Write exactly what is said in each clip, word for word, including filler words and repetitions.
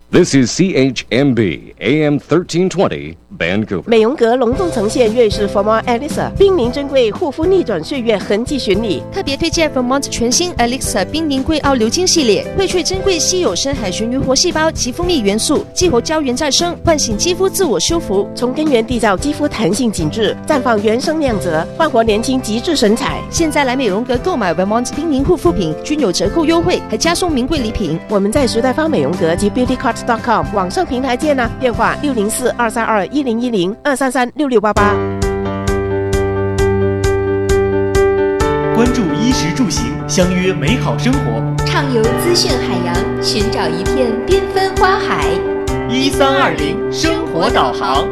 This is C H M B A M thirteen twenty Vancouver。 美容阁隆重呈现瑞士 Forma Elixir 冰凝珍贵护肤逆转岁月痕迹巡礼， 特别推荐 Vermont 全新 Elixir 冰凝贵澳流金系列，荟萃珍贵稀有深海鲟鱼活细胞及蜂蜜元素，激活胶原再生，唤醒肌肤自我修复， 从根源缔造肌肤弹性紧致，绽放原生亮泽，焕活年轻极致神采。 现在来美容阁购买 Vermont 冰凝护肤品均有折扣优惠，还加送名贵礼品。 我们在时代芳美容阁及 beauty cart dot com 网上平台见啊，电话六零四二三二一零一零二三三六六八八。 关注衣食住行，相约美好生活， 畅游资讯海洋，寻找一片缤纷花海。 一三二零生活导航。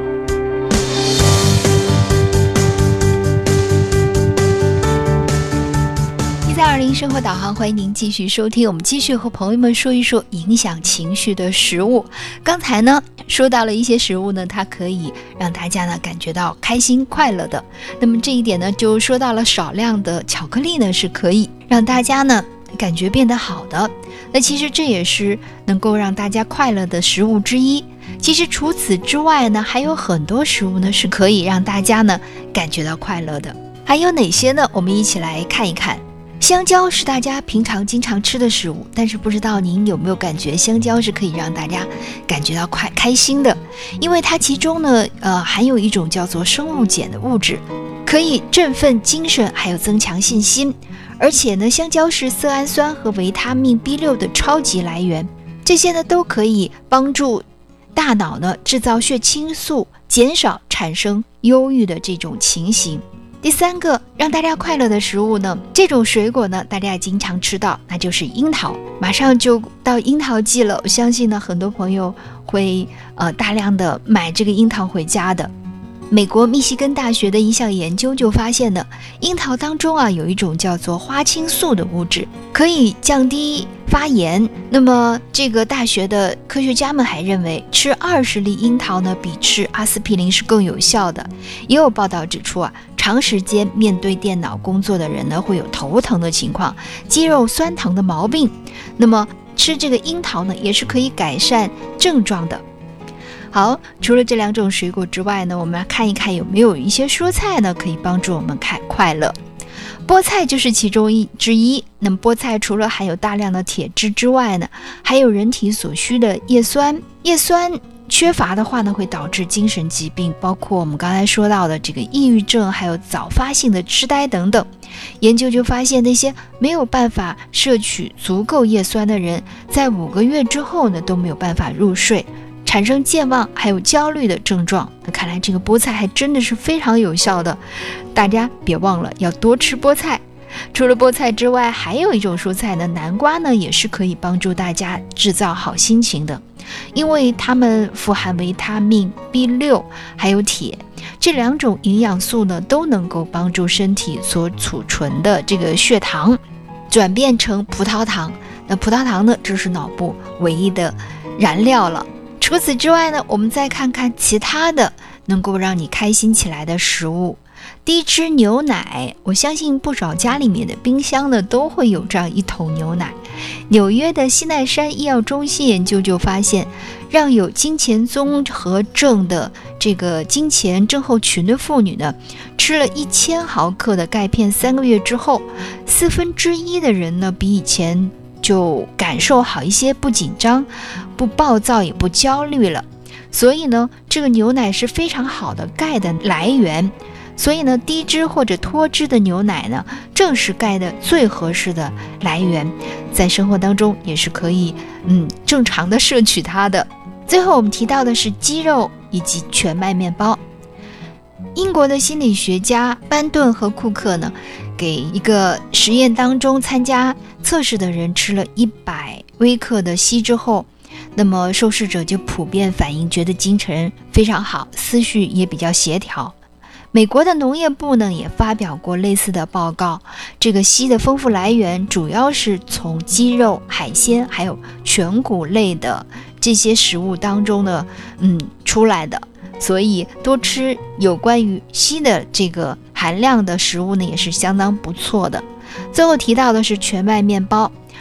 一三二零生活导航，欢迎您继续收听。我们继续和朋友们说一说影响情绪的食物。刚才呢说到了一些食物呢，它可以让大家呢感觉到开心快乐的。那么这一点呢，就说到了少量的巧克力呢是可以让大家呢感觉变得好的。那其实这也是能够让大家快乐的食物之一。其实除此之外呢，还有很多食物呢是可以让大家呢感觉到快乐的。还有哪些呢？我们一起来看一看。香蕉是大家平常经常吃的食物，但是不知道您有没有感觉香蕉是可以让大家感觉到快开心的，因为它其中呢呃含有一种叫做生物碱的物质，可以振奋精神，还有增强信心。而且呢，香蕉是色氨酸和维他命 B 六 的超级来源，这些呢都可以帮助大脑呢制造血清素，减少产生忧郁的这种情形。第三个让大家快乐的食物呢，这种水果呢大家也经常吃到，那就是樱桃。马上就到樱桃季了，我相信呢很多朋友会呃大量的买这个樱桃回家的。美国密西根大学的一项研究就发现呢，樱桃当中啊有一种叫做花青素的物质，可以降低发炎。那么这个大学的科学家们还认为，吃二十粒樱桃呢比吃阿司匹林是更有效的。也有报道指出啊，长时间面对电脑工作的人呢会有头疼的情况，肌肉酸疼的毛病。那么吃这个樱桃呢也是可以改善症状的。好，除了这两种水果之外呢，我们来看一看有没有一些蔬菜呢可以帮助我们开快乐。菠菜就是其中一之一。那么菠菜除了含有大量的铁质之外呢，还有人体所需的叶酸。叶酸缺乏的话呢，会导致精神疾病，包括我们刚才说到的这个抑郁症，还有早发性的痴呆等等。研究就发现，那些没有办法摄取足够叶酸的人，在五个月之后呢都没有办法入睡，产生健忘还有焦虑的症状。那看来这个菠菜还真的是非常有效的，大家别忘了要多吃菠菜。除了菠菜之外，还有一种蔬菜呢，南瓜呢也是可以帮助大家制造好心情的，因为它们富含维他命 B 六 还有铁，这两种营养素呢都能够帮助身体所储存的这个血糖转变成葡萄糖。那葡萄糖呢，这是脑部唯一的燃料了。除此之外呢，我们再看看其他的能够让你开心起来的食物。低脂牛奶，我相信不少家里面的冰箱呢都会有这样一桶牛奶。纽约的西奈山医药中心研究就发现，让有金钱综合症的这个金钱症候群的妇女呢，吃了一千毫克的钙片，三个月之后，四分之一的人呢比以前就感受好一些，不紧张，不暴躁，也不焦虑了。所以呢，这个牛奶是非常好的钙的来源。所以呢，低脂或者脱脂的牛奶呢，正是钙的最合适的来源，在生活当中也是可以嗯正常的摄取它的。最后我们提到的是鸡肉以及全麦面包。英国的心理学家班顿和库克呢，给一个实验当中参加测试的人吃了一百微克的硒之后，那么受试者就普遍反应觉得精神非常好，思绪也比较协调。美国的农业部呢也发表过类似的报告，这个硒的丰富来源主要是从鸡肉、海鲜还有全谷类的这些食物当中呢嗯出来的，所以多吃有关于硒的这个含量的食物呢也是相当不错的。最后提到的是全麦面包，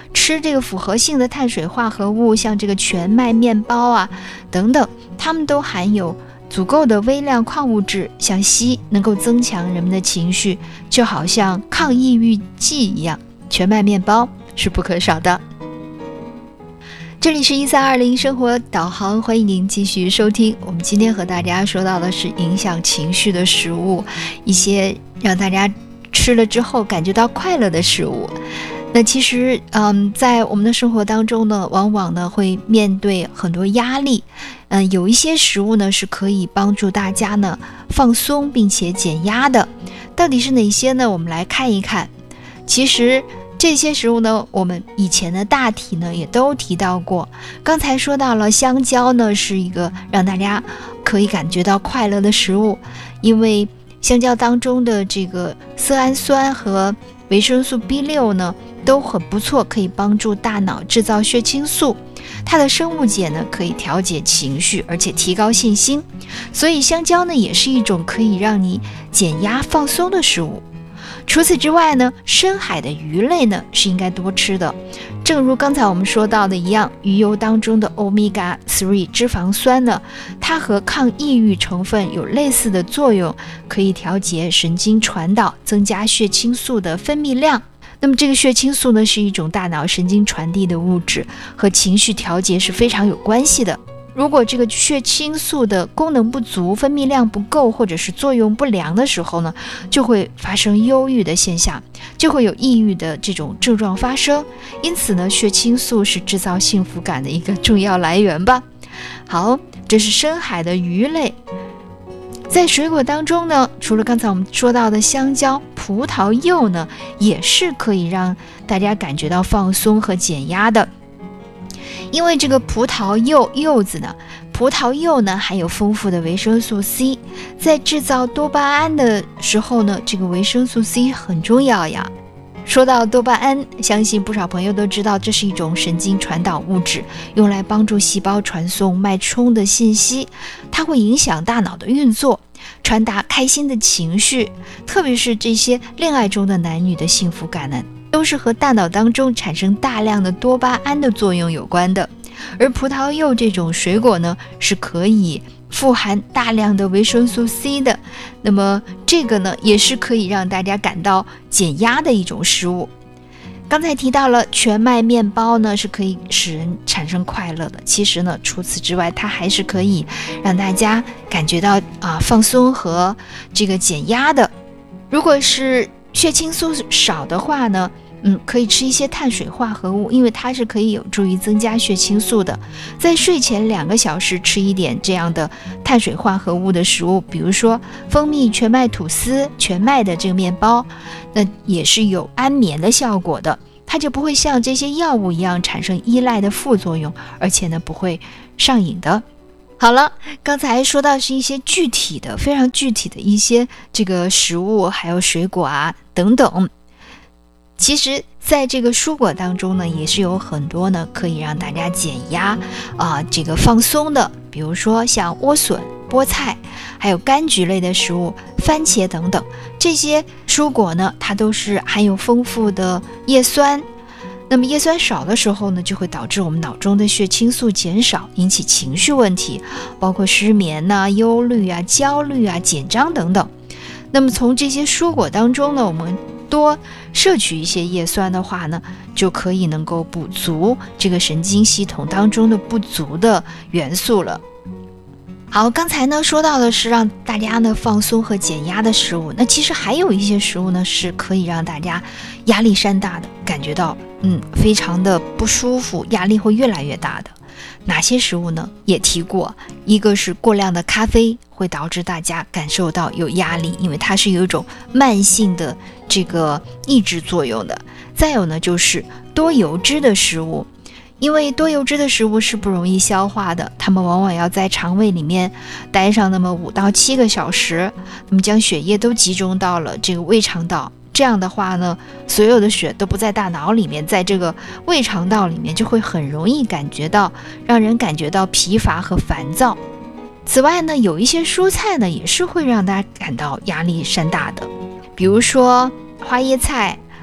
吃这个复合性的碳水化合物，像这个全麦面包啊等等，它们都含有足够的微量矿物质，像硒能够增强人们的情绪，就好像抗抑郁剂一样，全麦面包是不可少的。这里是一三二零生活导航，欢迎您继续收听。我们今天和大家说到的是影响情绪的食物，一些让大家吃了之后感觉到快乐的食物。那其实嗯，在我们的生活当中呢，往往呢会面对很多压力，嗯，有一些食物呢是可以帮助大家呢放松并且减压的。到底是哪些呢？我们来看一看。其实这些食物呢，我们以前的大体呢也都提到过。刚才说到了香蕉呢，是一个让大家可以感觉到快乐的食物，因为香蕉当中的这个色氨酸和维生素 B 六 呢都很不错，可以帮助大脑制造血清素。它的生物碱呢可以调节情绪，而且提高信心，所以香蕉呢也是一种可以让你减压放松的食物。除此之外呢，深海的鱼类呢是应该多吃的。正如刚才我们说到的一样，鱼油当中的 欧米伽三 脂肪酸呢，它和抗抑郁成分有类似的作用，可以调节神经传导，增加血清素的分泌量。那么这个血清素呢，是一种大脑神经传递的物质，和情绪调节是非常有关系的。如果这个血清素的功能不足，分泌量不够，或者是作用不良的时候呢，就会发生忧郁的现象，就会有抑郁的这种症状发生。因此呢，血清素是制造幸福感的一个重要来源吧。好，这是深海的鱼类。在水果当中呢，除了刚才我们说到的香蕉，葡萄柚呢也是可以让大家感觉到放松和减压的。因为这个葡萄柚柚子呢，葡萄柚呢含有丰富的维生素 C， 在制造多巴胺的时候呢，这个维生素 C 很重要呀。说到多巴胺，相信不少朋友都知道，这是一种神经传导物质，用来帮助细胞传送脉冲的信息，它会影响大脑的运作，传达开心的情绪，特别是这些恋爱中的男女的幸福感呢，都是和大脑当中产生大量的多巴胺的作用有关的。而葡萄柚这种水果呢，是可以富含大量的维生素 C 的，那么这个呢，也是可以让大家感到减压的一种食物。刚才提到了全麦面包呢，是可以使人产生快乐的。其实呢，除此之外，它还是可以让大家感觉到啊放松和这个减压的。如果是血清素少的话呢，嗯，可以吃一些碳水化合物，因为它是可以有助于增加血清素的。在睡前两个小时吃一点这样的碳水化合物的食物，比如说蜂蜜全麦吐司、全麦的这个面包，那也是有安眠的效果的。它就不会像这些药物一样产生依赖的副作用，而且呢不会上瘾的。好了，刚才说到是一些具体的、非常具体的一些这个食物，还有水果啊等等。其实在这个蔬果当中呢，也是有很多呢可以让大家减压啊、呃、这个放松的，比如说像莴笋、菠菜，还有柑橘类的食物，番茄等等。这些蔬果呢，它都是含有丰富的叶酸。那么叶酸少的时候呢，就会导致我们脑中的血清素减少，引起情绪问题，包括失眠啊、忧虑啊、焦虑啊、紧张等等。那么从这些蔬果当中呢，我们多摄取一些叶酸的话呢，就可以能够补足这个神经系统当中的不足的元素了。好，刚才呢说到的是让大家呢放松和减压的食物，那其实还有一些食物呢是可以让大家压力山大的，感觉到嗯非常的不舒服，压力会越来越大的。哪些食物呢？也提过，一个是过量的咖啡会导致大家感受到有压力，因为它是有一种慢性的这个抑制作用的。再有呢，就是多油脂的食物，因为多油脂的食物是不容易消化的，它们往往要在肠胃里面待上那么五到七个小时，那么将血液都集中到了这个胃肠道。这样的话呢，所有的血都不在大脑里面，在这个胃肠道里面，就会很容易感觉到，让人感觉到疲乏和烦躁。此外呢，有一些蔬菜呢，也是会让大家感到压力山大的，比如说花椰菜，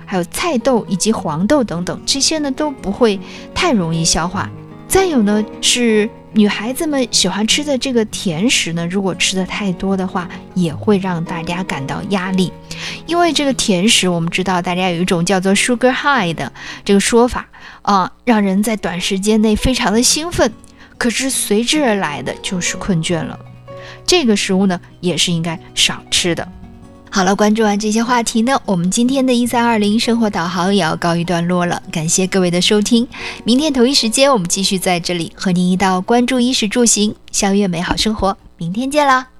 还有菜豆以及黄豆等等，这些呢都不会太容易消化。再有呢是女孩子们喜欢吃的这个甜食呢，如果吃的太多的话，也会让大家感到压力。因为这个甜食，我们知道大家有一种叫做 sugar high 的这个说法啊，让人在短时间内非常的兴奋，可是随之而来的就是困倦了。这个食物呢，也是应该少吃的。好了，关注完这些话题呢，我们今天的一三二零生活导航也要告一段落了。感谢各位的收听，明天同一时间我们继续在这里和您一道关注衣食住行，相约美好生活。明天见啦！